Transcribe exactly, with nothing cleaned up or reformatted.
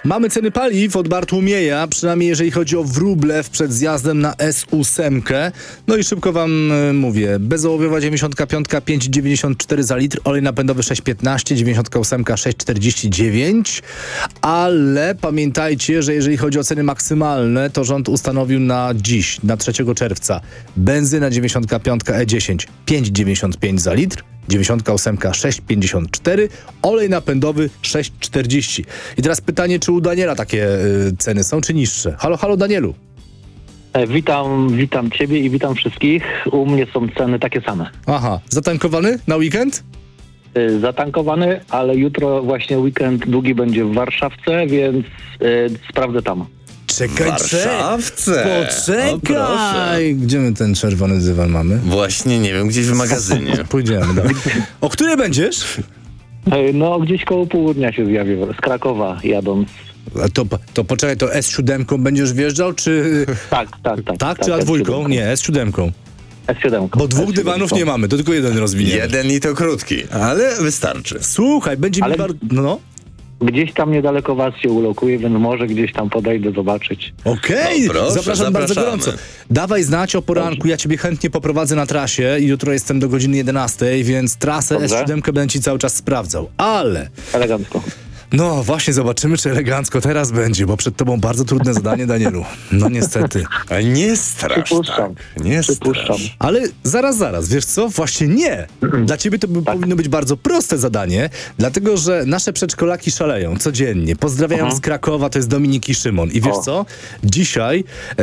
Mamy ceny paliw od Bartłomieja, przynajmniej jeżeli chodzi o Wróblew przed zjazdem na S osiem. No i szybko wam y, mówię. Bezołowiowa dziewięćdziesiąt pięć, pięć dziewięćdziesiąt cztery za litr, olej napędowy sześć piętnaście, dziewięćdziesiąt osiem, sześć czterdzieści dziewięć. Ale pamiętajcie, że jeżeli chodzi o ceny maksymalne, to rząd ustanowił na dziś, na trzeciego czerwca. Benzyna dziewięćdziesiąt pięć E dziesięć pięć dziewięćdziesiąt pięć za litr, dziewięćdziesiąt osiem sześć pięćdziesiąt cztery, olej napędowy sześć czterdzieści. I teraz pytanie, czy u Daniela takie y, ceny są, czy niższe? Halo, halo Danielu. E, Witam, witam Ciebie i witam wszystkich. U mnie są ceny takie same. Aha, zatankowany na weekend? E, Zatankowany, ale jutro właśnie weekend długi będzie w Warszawce, więc e, sprawdzę tam. Czekaj, Warszawce. O, proszę. Poczekaj. Gdzie my ten czerwony dywan mamy? Właśnie, nie wiem, gdzieś w magazynie. Pójdziemy, dobra. O której będziesz? E, No, gdzieś koło południa się zjawię, z Krakowa jadąc. A To, to poczekaj, to S siedem będziesz wjeżdżał, czy... Tak, tak, tak. Tak, czy A S dwa? siedem. Nie, S siedem. S siedem. Bo dwóch S siedem. dywanów nie mamy, to tylko jeden rozwiniemy. Jeden i to krótki, ale wystarczy. Słuchaj, będzie mi Ale- bardzo... No, no. Gdzieś tam niedaleko was się ulokuje, więc może gdzieś tam podejdę zobaczyć. Okej, No proszę, zapraszam bardzo zapraszamy. gorąco. Dawaj znać o poranku, ja ciebie chętnie poprowadzę na trasie. Jutro jestem do godziny jedenastej, więc trasę Dobrze. S siedem będę ci cały czas sprawdzał. Ale, Elegancko. no właśnie zobaczymy, czy elegancko teraz będzie, bo przed tobą bardzo trudne zadanie, Danielu. No niestety. A nie strasz Przypuszczam. tak. Nie Przypuszczam. strasz. Ale zaraz, zaraz, wiesz co? Właśnie nie. Dla ciebie to by Tak. powinno być bardzo proste zadanie, dlatego że nasze przedszkolaki szaleją codziennie. Pozdrawiam Aha. z Krakowa, to jest Dominik i Szymon. I wiesz O. co? Dzisiaj